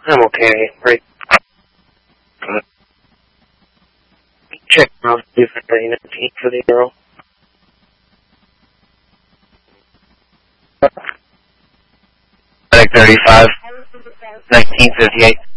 I'm okay. Right. Check out different rating for the Euro. Atlantic 35, 1958.